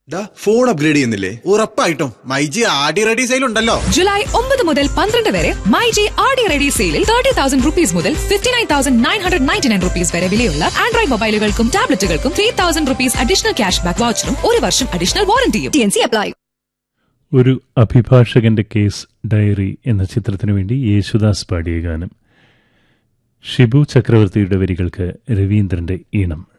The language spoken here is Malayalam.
ഫോൺ അപ്ഗ്രേഡ് ചെയ്യുന്നില്ലേ? ഉറപ്പായിട്ടും മൈജി ആടി റെഡി സെയിൽ ഉണ്ടല്ലോ. ജൂലൈ 9 മുതൽ 12 വരെ മൈജി ആടി റെഡി സെയിലിൽ 30,000 rupees മുതൽ 59,999 rupees വരെ വിലയുള്ള Android മൊബൈലുകൾക്കും ടാബ്ലറ്റുകൾക്കും 3,000 rupees additional cash back വൗച്ചറും 1 വർഷം അഡീഷണൽ വാറന്റിയും. TNC apply. ഒരു അഭിഭാഷകന്റെ കേസ് ഡയറി എന്ന ചിത്രത്തിനു വേണ്ടി യേശുദാസ് പാടിയ ഗാനം. ഷിബു ചക്രവർത്തിയുടെ വരികൾക്ക് രവീന്ദ്രന്റെ ഈണം.